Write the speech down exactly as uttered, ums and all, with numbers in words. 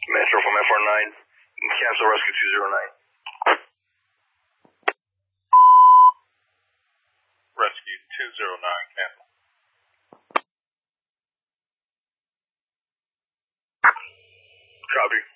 Metro from F R nine. Cancel rescue two zero nine. Rescue two zero nine, cancel. Copy.